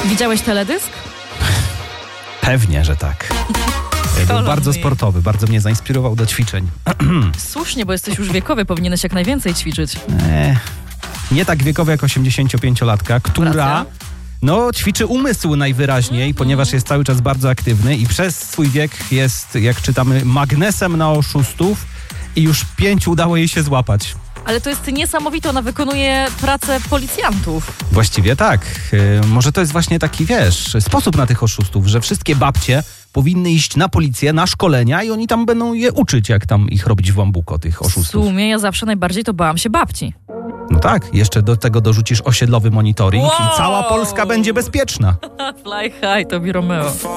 Widziałeś teledysk? Pewnie, że tak. Był bardzo sportowy, bardzo mnie zainspirował do ćwiczeń. Słusznie, bo jesteś już wiekowy, powinieneś jak najwięcej ćwiczyć. Nie tak wiekowy jak 85-latka, która Racja. ćwiczy umysł najwyraźniej, ponieważ jest cały czas bardzo aktywny i przez swój wiek jest, jak czytamy, magnesem na oszustów i już 5 udało jej się złapać. Ale to jest niesamowite, ona wykonuje pracę policjantów. Właściwie tak. Może to jest właśnie taki, sposób na tych oszustów, że wszystkie babcie powinny iść na policję, na szkolenia i oni tam będą je uczyć, jak tam ich robić w bambuko, tych W oszustów. sumie ja zawsze najbardziej to bałam się babci. No tak, jeszcze do tego dorzucisz osiedlowy monitoring i cała Polska będzie bezpieczna. Fly high, to Romeo.